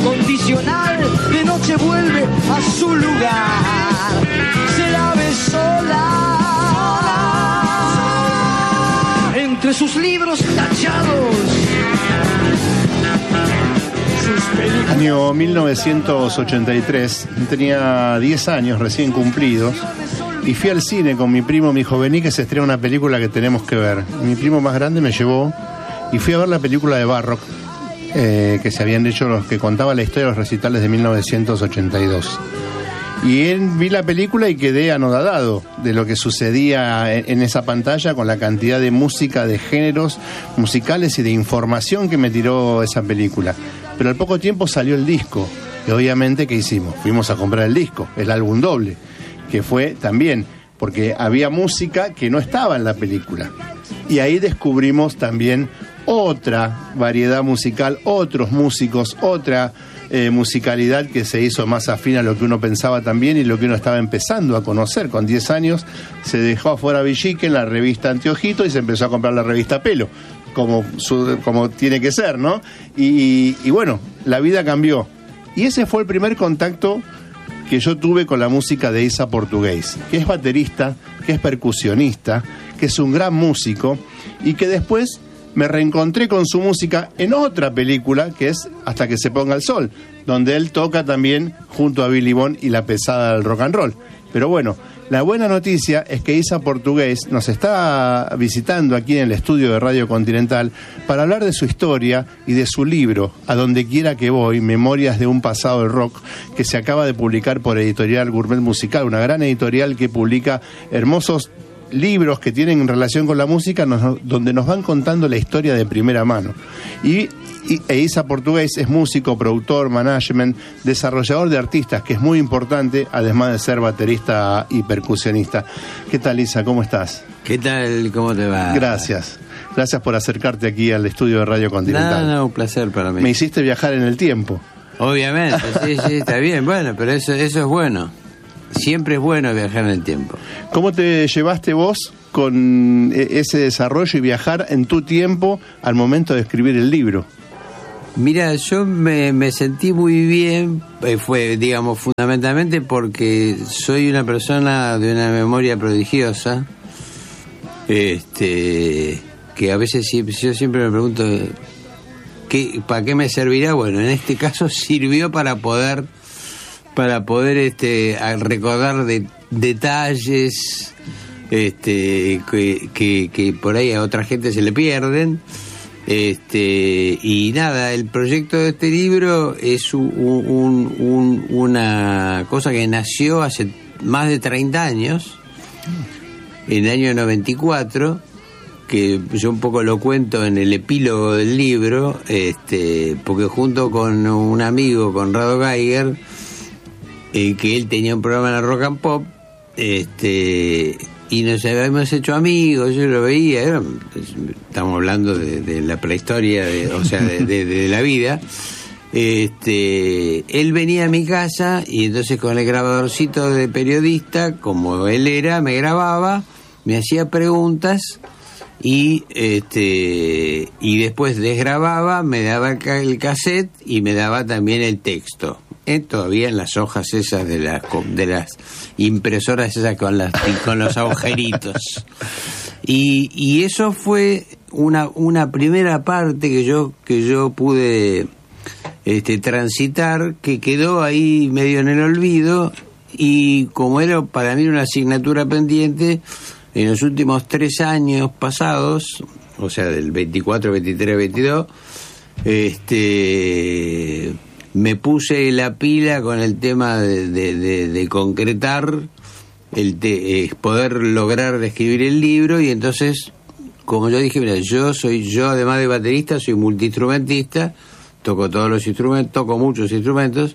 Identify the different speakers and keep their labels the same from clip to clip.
Speaker 1: incondicional, de noche vuelve a su lugar, se la ve sola entre sus libros tachados.
Speaker 2: Año 1983, tenía 10 años recién cumplidos y fui al cine con mi primo. Me dijo, vení que se estrena una película que tenemos que ver. Mi primo más grande me llevó y fui a ver la película de Barrock, que se habían hecho, que contaba la historia de los recitales de 1982. Y vi la película y quedé anodadado de lo que sucedía en esa pantalla, con la cantidad de música, de géneros musicales y de información que me tiró esa película. Pero al poco tiempo salió el disco, y obviamente, ¿qué hicimos? Fuimos a comprar el disco, el álbum doble, que fue también, porque había música que no estaba en la película. Y ahí descubrimos también otra variedad musical, otros músicos, otra musicalidad que se hizo más afín a lo que uno pensaba también y lo que uno estaba empezando a conocer. Con 10 años se dejó afuera Villique en la revista Anteojito y se empezó a comprar la revista Pelo, como tiene que ser, ¿no? Y bueno, la vida cambió. Y ese fue el primer contacto que yo tuve con la música de Isa Portugués, que es baterista, que es percusionista, que es un gran músico y que después me reencontré con su música en otra película que es Hasta que se ponga el sol, donde él toca también junto a Billy Bond y la pesada del rock and roll. Pero bueno, la buena noticia es que Isa Portugués nos está visitando aquí en el estudio de Radio Continental para hablar de su historia y de su libro, A donde quiera que voy, Memorias de un pasado del rock, que se acaba de publicar por Editorial Gourmet Musical, una gran editorial que publica hermosos libros que tienen relación con la música, donde nos van contando la historia de primera mano. E Isa Portugués es músico, productor, management, desarrollador de artistas, que es muy importante, además de ser baterista y percusionista. ¿Qué tal, Isa? ¿Cómo estás?
Speaker 3: ¿Qué tal? ¿Cómo te va?
Speaker 2: Gracias. Gracias por acercarte aquí al estudio de Radio Continental.
Speaker 3: No, un placer para mí.
Speaker 2: Me hiciste viajar en el tiempo.
Speaker 3: Obviamente, sí, está bien. Bueno, pero eso es bueno. Siempre es bueno viajar en el tiempo.
Speaker 2: ¿Cómo te llevaste vos con ese desarrollo y viajar en tu tiempo al momento de escribir el libro?
Speaker 3: Mira, yo me sentí muy bien, fue, digamos, fundamentalmente porque soy una persona de una memoria prodigiosa, que a veces yo siempre me pregunto, ¿para qué me servirá? Bueno, en este caso sirvió para poder recordar detalles que por ahí a otra gente se le pierden. Y nada, el proyecto de este libro es una cosa que nació hace más de 30 años, en el año 94, que yo un poco lo cuento en el epílogo del libro, porque junto con un amigo, Conrado Geiger, que él tenía un programa en la Rock and Pop, y nos habíamos hecho amigos, yo lo veía, estamos hablando de la prehistoria, de la vida. Él venía a mi casa y entonces con el grabadorcito de periodista, como él era, me grababa, me hacía preguntas y después desgrababa, me daba el cassette y me daba también el texto. Todavía en las hojas esas de las impresoras esas con los agujeritos. Y eso fue una primera parte que yo pude transitar, que quedó ahí medio en el olvido, y como era para mí una asignatura pendiente, en los últimos 3 años pasados, o sea, del 24, 23, 22, me puse la pila con el tema de concretar, poder lograr escribir el libro. Y entonces, como yo dije, mira, yo además de baterista, soy multiinstrumentista, toco todos los instrumentos, toco muchos instrumentos,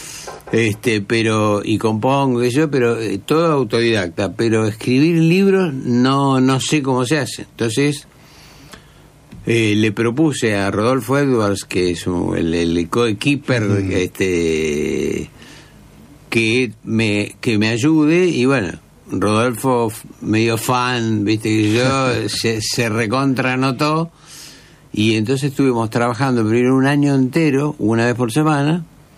Speaker 3: y compongo, pero todo autodidacta, pero escribir libros no sé cómo se hace. Entonces le propuse a Rodolfo Edwards, que es el coequiper, que me ayude. Y bueno, Rodolfo, medio fan, viste, que yo se recontra anotó, y entonces estuvimos trabajando primero un año entero, una vez por semana,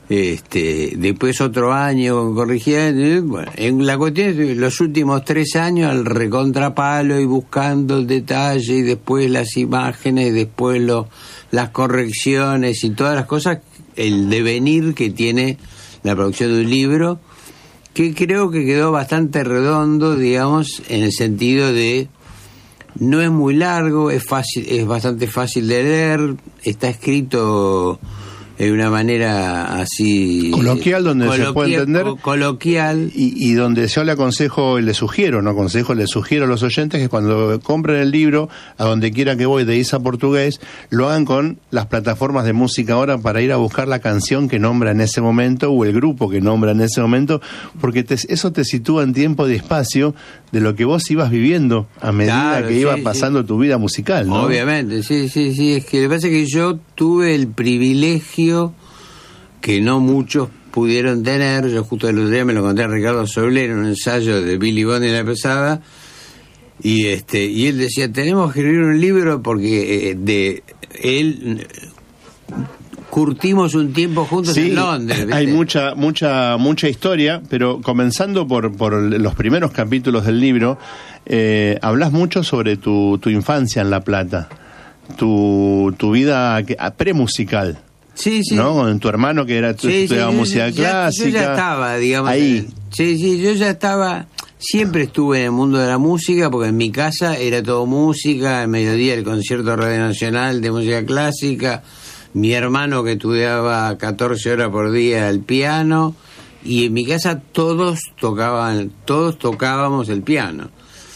Speaker 3: Después otro año corrigía. Bueno, en la cuestión es los últimos 3 años al recontrapalo y buscando el detalle y después las imágenes, y después las correcciones y todas las cosas, el devenir que tiene la producción de un libro, que creo que quedó bastante redondo, digamos, en el sentido de no es muy largo, es bastante fácil de leer, está escrito de una manera así
Speaker 2: coloquial, donde se puede entender,
Speaker 3: coloquial,
Speaker 2: y donde yo le aconsejo y le sugiero a los oyentes que cuando compren el libro, a donde quiera que voy, de Isa Portugués, lo hagan con las plataformas de música ahora, para ir a buscar la canción que nombra en ese momento o el grupo que nombra en ese momento, porque eso te sitúa en tiempo y espacio de lo que vos ibas viviendo a medida que iba pasando tu vida musical, ¿no?
Speaker 3: Obviamente, sí, es que lo que pasa es que yo tuve el privilegio que no muchos pudieron tener. Yo justo el otro día me lo conté a Ricardo Soler en un ensayo de Billy Bond y La Pesada, y él decía, tenemos que escribir un libro porque de él curtimos un tiempo juntos en Londres, ¿viste?
Speaker 2: Hay mucha historia, pero comenzando por los primeros capítulos del libro, hablas mucho sobre tu infancia en La Plata, tu vida premusical.
Speaker 3: Sí.
Speaker 2: ¿No? Con tu hermano que estudiaba música clásica.
Speaker 3: Yo ya estaba, digamos.
Speaker 2: Ahí.
Speaker 3: Yo ya estaba. Siempre estuve en el mundo de la música, porque en mi casa era todo música. Al mediodía el concierto Radio Nacional de música clásica. Mi hermano que estudiaba 14 horas por día el piano. Y en mi casa todos tocábamos el piano.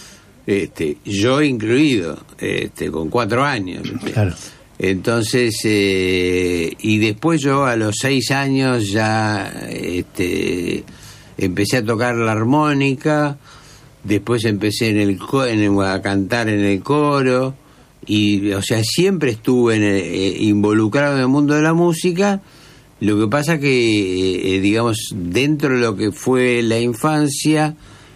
Speaker 3: Yo incluido, con 4 años.
Speaker 2: Claro.
Speaker 3: Entonces, y después yo a los 6 años ya empecé a tocar la armónica, después empecé a cantar en el coro, y o sea, siempre estuve involucrado en el mundo de la música. Lo que pasa que, digamos, dentro de lo que fue la infancia,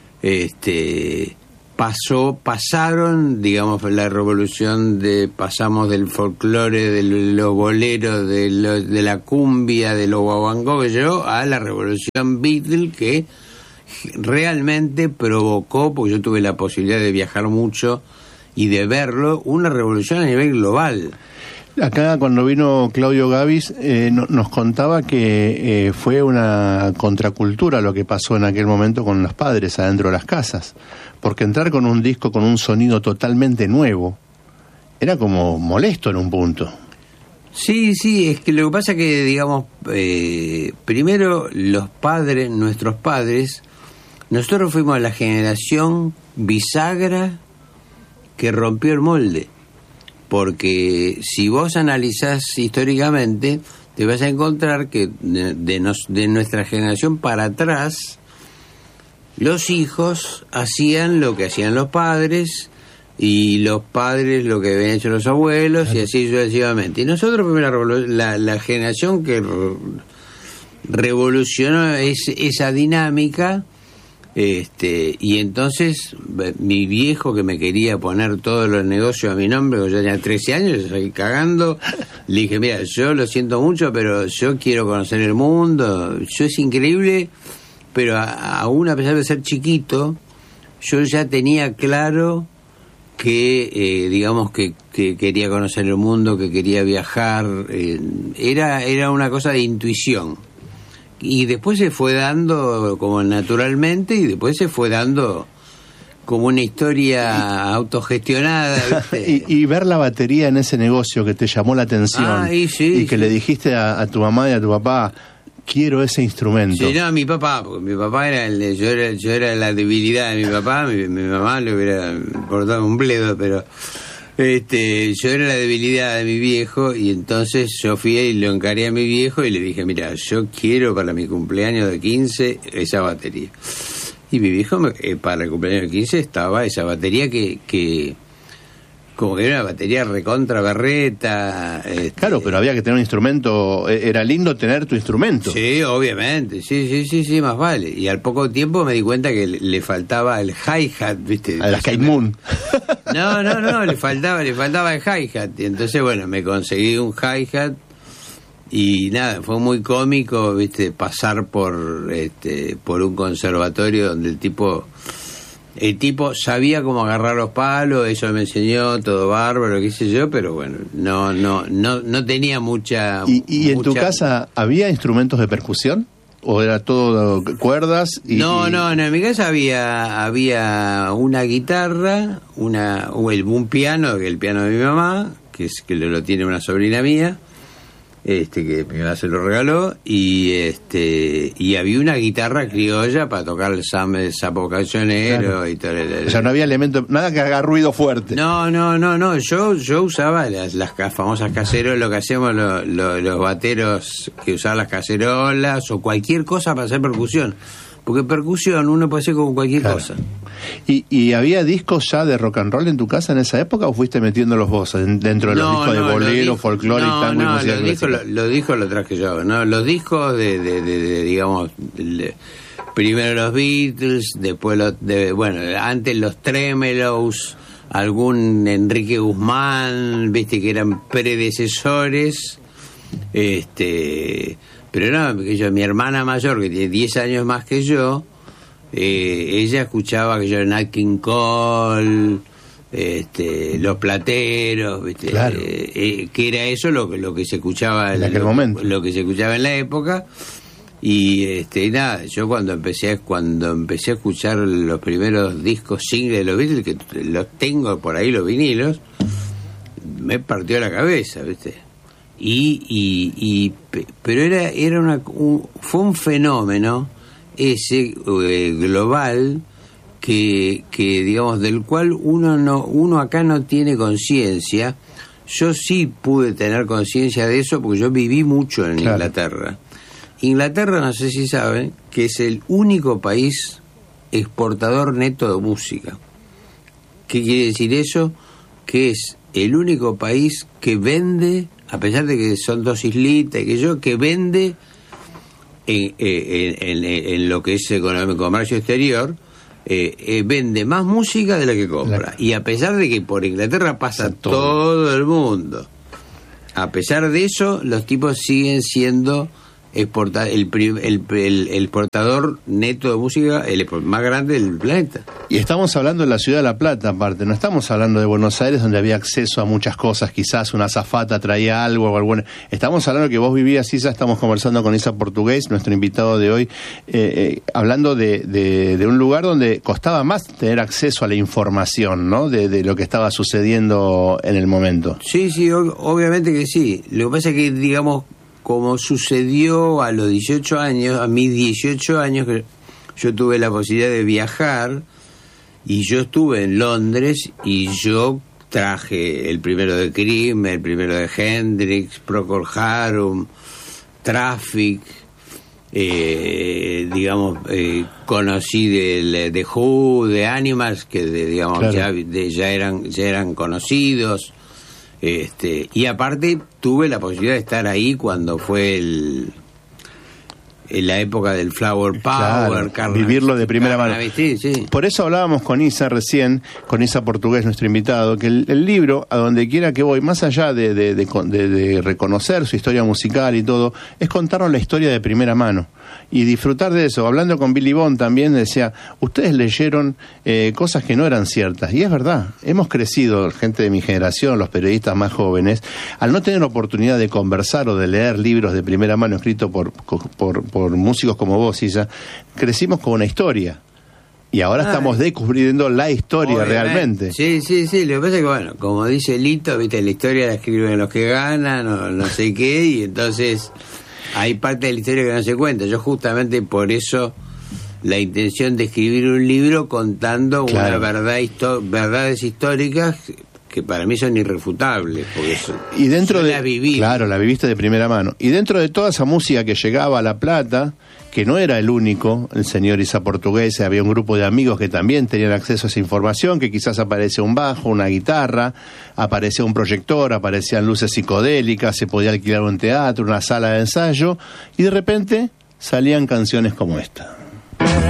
Speaker 3: pasaron, digamos, la revolución pasamos del folclore, de los boleros, de la cumbia, de los guaguancó que llegó, a la revolución Beatle, que realmente provocó, porque yo tuve la posibilidad de viajar mucho y de verlo, una revolución a nivel global.
Speaker 2: Acá cuando vino Claudio Gavis nos contaba que fue una contracultura lo que pasó en aquel momento con los padres adentro de las casas, porque entrar con un disco con un sonido totalmente nuevo era como molesto en un punto.
Speaker 3: Sí, es que lo que pasa que, digamos, primero nuestros padres, nosotros fuimos la generación bisagra que rompió el molde. Porque si vos analizás históricamente, te vas a encontrar que de nuestra generación para atrás, los hijos hacían lo que hacían los padres, y los padres lo que habían hecho los abuelos, y así sucesivamente. Y nosotros fuimos la generación que revolucionó esa dinámica. Y entonces mi viejo, que me quería poner todos los negocios a mi nombre, porque yo tenía 13 años, yo salí cagando, le dije, mira, yo lo siento mucho, pero yo quiero conocer el mundo, yo es increíble, pero aún a pesar de ser chiquito, yo ya tenía claro que, digamos, que quería conocer el mundo, que quería viajar, era una cosa de intuición. Y después se fue dando como naturalmente, y después se fue dando como una historia autogestionada, ¿viste?
Speaker 2: y ver la batería en ese negocio que te llamó la atención, y que le dijiste a tu mamá y a tu papá, quiero ese instrumento.
Speaker 3: Sí, no, mi papá, porque mi papá yo era la debilidad de mi papá, mi mamá le hubiera cortado un bledo, pero yo era la debilidad de mi viejo, y entonces yo fui y lo encaré a mi viejo y le dije, mira, yo quiero para mi cumpleaños de 15 esa batería. Y mi viejo, para el cumpleaños de 15 estaba esa batería que como que era una batería recontra berreta.
Speaker 2: Claro, pero había que tener un instrumento, era lindo tener tu instrumento.
Speaker 3: Sí, obviamente, sí, más vale. Y al poco tiempo me di cuenta que le faltaba el hi-hat, ¿viste?
Speaker 2: A la Sky Moon.
Speaker 3: No, le faltaba el hi-hat. Y entonces, bueno, me conseguí un hi-hat Y nada, fue muy cómico, viste, pasar por un conservatorio donde el tipo sabía cómo agarrar los palos, eso me enseñó, todo bárbaro, qué sé yo, pero bueno, no tenía mucha...
Speaker 2: ¿Y en tu casa había instrumentos de percusión? ¿O era todo cuerdas?
Speaker 3: No, en mi casa había una guitarra, un piano, que el piano de mi mamá, que lo tiene una sobrina mía, que mi mamá se lo regaló, y había una guitarra criolla para tocar el sapo cancionero, claro. Y todo.
Speaker 2: O sea, no había elemento, nada que haga ruido fuerte.
Speaker 3: No, yo usaba las famosas cacerolas, lo que hacemos los bateros, que usaban las cacerolas o cualquier cosa para hacer percusión, porque percusión uno puede hacer con cualquier cosa.
Speaker 2: ¿Y había discos ya de rock and roll en tu casa en esa época o fuiste metiéndos vos dentro de los discos de bolero, folclore y tango y música clásica?
Speaker 3: Los discos los traje yo, ¿no? Los discos digamos, primero los Beatles, después antes los Tremelows, algún Enrique Guzmán, viste, que eran predecesores, pero no, mi hermana mayor, que tiene 10 años más que yo, ella escuchaba que yo era Nat King Cole, Los Plateros, ¿viste? Claro. Que era eso lo que se escuchaba
Speaker 2: en aquel momento,
Speaker 3: lo que se escuchaba en la época. Y nada, yo cuando empecé a escuchar los primeros discos singles de los Beatles, que los tengo por ahí, los vinilos, me partió la cabeza, ¿viste? Pero fue un fenómeno ese global que digamos, del cual uno acá no tiene conciencia. Yo sí pude tener conciencia de eso porque yo viví mucho en Inglaterra. Inglaterra, no sé si saben, que es el único país exportador neto de música. ¿Qué quiere decir eso? Que es el único país que vende, a pesar de que son 2 islitas, que vende en lo que es comercio exterior, vende más música de la que compra. Claro. Y a pesar de que por Inglaterra pasa todo el mundo, a pesar de eso, los tipos siguen siendo el exportador neto de música, el más grande del planeta.
Speaker 2: Y estamos hablando de la ciudad de La Plata, aparte, no estamos hablando de Buenos Aires, donde había acceso a muchas cosas, quizás una azafata traía algo o algo. Estamos hablando que vos vivías, Isa, estamos conversando con Isa Portugués, nuestro invitado de hoy, hablando de un lugar donde costaba más tener acceso a la información, ¿no? De lo que estaba sucediendo en el momento.
Speaker 3: Sí, obviamente que sí. Lo que pasa es que, digamos, como sucedió a los 18 años, a mis 18 años, que yo tuve la posibilidad de viajar, y yo estuve en Londres, y yo traje el primero de Cream, el primero de Hendrix, Procol Harum, Traffic, conocí de Who, de Animals, que digamos, claro, ya eran conocidos. Y aparte tuve la posibilidad de estar ahí cuando fue en la época del Flower Power,
Speaker 2: claro, vivirlo de primera mano.
Speaker 3: Sí.
Speaker 2: Por eso hablábamos con Isa recién, con Isa Portugués, nuestro invitado, que el libro, a donde quiera que voy, más allá de reconocer su historia musical y todo, es contarnos la historia de primera mano y disfrutar de eso. Hablando con Billy Bond también decía, ustedes leyeron cosas que no eran ciertas, y es verdad, hemos crecido, gente de mi generación, los periodistas más jóvenes, al no tener oportunidad de conversar o de leer libros de primera mano escritos por músicos como vos, Isa, crecimos con una historia. Y ahora estamos descubriendo la historia realmente.
Speaker 3: Sí. Lo que pasa es que, bueno, como dice Lito, viste, la historia la escriben los que ganan, o no sé qué, y entonces hay parte de la historia que no se cuenta. Yo justamente por eso la intención de escribir un libro contando una verdades históricas que para mí son irrefutables, porque
Speaker 2: y dentro
Speaker 3: la viví.
Speaker 2: Claro, la viviste de primera mano. Y dentro de toda esa música que llegaba a La Plata, que no era el único, el señor Isa Portugués, había un grupo de amigos que también tenían acceso a esa información, que quizás aparecía un bajo, una guitarra, aparecía un proyector, aparecían luces psicodélicas, se podía alquilar un teatro, una sala de ensayo, y de repente salían canciones como esta.